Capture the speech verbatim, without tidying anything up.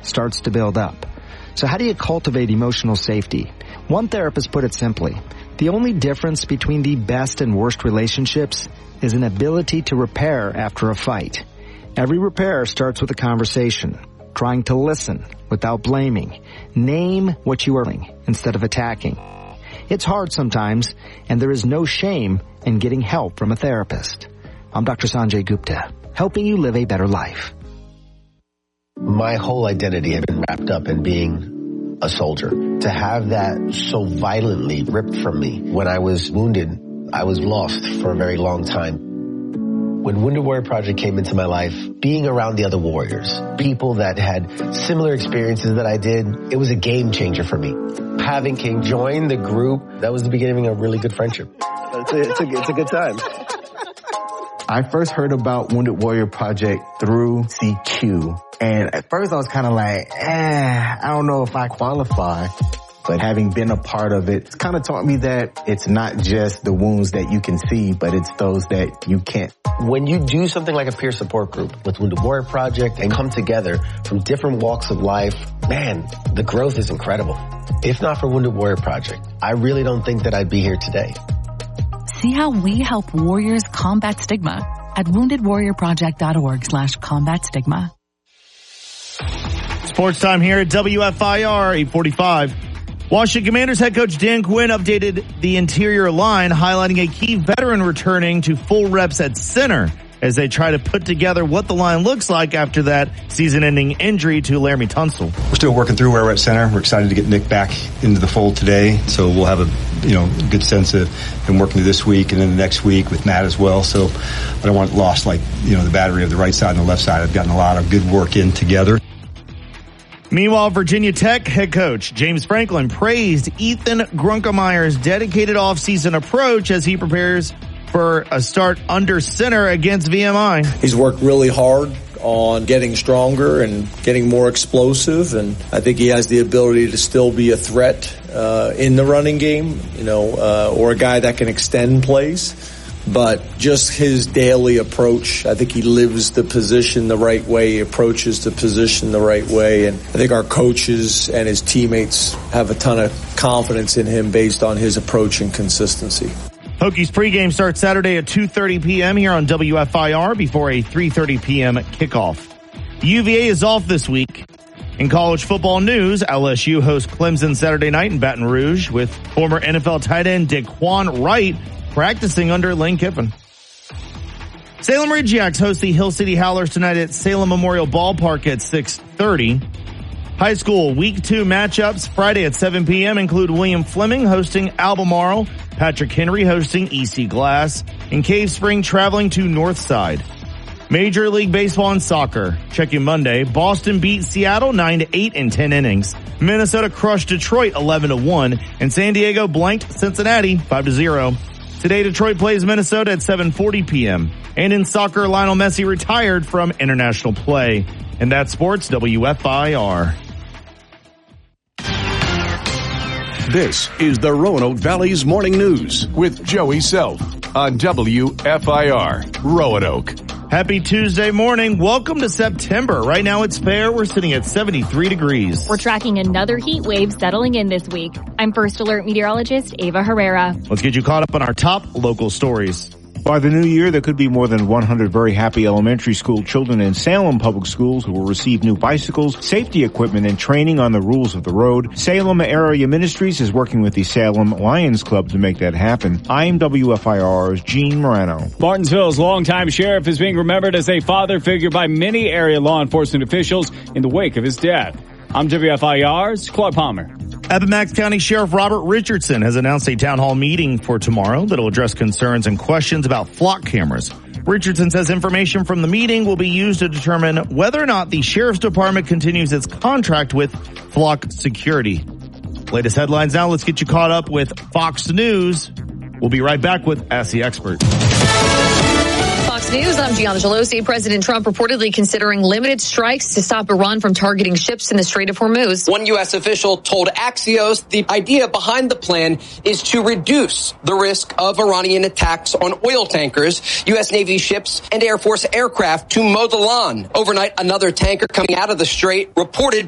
starts to build up. So how do you cultivate emotional safety? One therapist put it simply: the only difference between the best and worst relationships is an ability to repair after a fight. Every repair starts with a conversation, trying to listen without blaming. Name what you are feeling instead of attacking. It's hard sometimes, and there is no shame in getting help from a therapist. I'm Doctor Sanjay Gupta, helping you live a better life. My whole identity had been wrapped up in being a soldier. To have that so violently ripped from me when I was wounded, I was lost for a very long time. When Wounded Warrior Project came into my life, being around the other warriors, people that had similar experiences that I did, it was a game changer for me. Having King join the group, that was the beginning of a really good friendship. It's a, it's a, it's a good time. I first heard about Wounded Warrior Project through C Q. And at first I was kind of like, eh, I don't know if I qualify. But having been a part of it, it's kind of taught me that it's not just the wounds that you can see, but it's those that you can't. When you do something like a peer support group with Wounded Warrior Project and come together from different walks of life, man, the growth is incredible. If not for Wounded Warrior Project, I really don't think that I'd be here today. See how we help warriors combat stigma at woundedwarriorproject.org slash combat stigma. Sports time here at W F I R eight forty-five. Washington Commanders head coach Dan Quinn updated the interior line, highlighting a key veteran returning to full reps at center as they try to put together what the line looks like after that season-ending injury to Laramie Tunsil. We're still working through where we're at center. We're excited to get Nick back into the fold today, so we'll have a you know good sense of him working through this week and then the next week with Matt as well. So I don't want it lost like you know the battery of the right side and the left side. I've gotten a lot of good work in together. Meanwhile, Virginia Tech head coach James Franklin praised Ethan Grunkemeier's dedicated offseason approach as he prepares for a start under center against V M I. He's worked really hard on getting stronger and getting more explosive, and I think he has the ability to still be a threat uh, in the running game, you know, uh, or a guy that can extend plays. But just his daily approach, I think he lives the position the right way, he approaches the position the right way, and I think our coaches and his teammates have a ton of confidence in him based on his approach and consistency. Hokies pregame starts Saturday at two thirty p.m. here on W F I R before a three thirty p.m. kickoff. U V A is off this week. In college football news, L S U hosts Clemson Saturday night in Baton Rouge with former N F L tight end Daquan Wright practicing under Lane Kiffin. Salem Ridge Yaks host the Hill City Howlers tonight at Salem Memorial Ballpark at six thirty. High school week two matchups Friday at seven p.m. include William Fleming hosting Albemarle, Patrick Henry hosting E C Glass, and Cave Spring traveling to Northside. Major League Baseball and Soccer. Checking Monday. Boston beat Seattle nine to eight in ten innings. Minnesota crushed Detroit eleven to one, and San Diego blanked Cincinnati five to zero. Today, Detroit plays Minnesota at seven forty p.m. And in soccer, Lionel Messi retired from international play. And that's Sports W F I R. This is the Roanoke Valley's Morning News with Joey Self on W F I R, Roanoke. Happy Tuesday morning. Welcome to September. Right now it's fair. We're sitting at seventy-three degrees. We're tracking another heat wave settling in this week. I'm First Alert meteorologist Ava Herrera. Let's get you caught up on our top local stories. By the new year, there could be more than one hundred very happy elementary school children in Salem Public Schools who will receive new bicycles, safety equipment, and training on the rules of the road. Salem Area Ministries is working with the Salem Lions Club to make that happen. I'm W F I R's Gene Morano. Martinsville's longtime sheriff is being remembered as a father figure by many area law enforcement officials in the wake of his death. I'm W F I R's Clark Palmer. Appomattox County Sheriff Robert Richardson has announced a town hall meeting for tomorrow that will address concerns and questions about flock cameras. Richardson says information from the meeting will be used to determine whether or not the Sheriff's Department continues its contract with Flock Security. Latest headlines now. Let's get you caught up with Fox News. We'll be right back with Ask the Expert. Fox News, I'm Gianna Gelosi. President Trump reportedly considering limited strikes to stop Iran from targeting ships in the Strait of Hormuz. One U S official told Axios the idea behind the plan is to reduce the risk of Iranian attacks on oil tankers, U S Navy ships, and Air Force aircraft to mow the lawn. Overnight, another tanker coming out of the Strait reported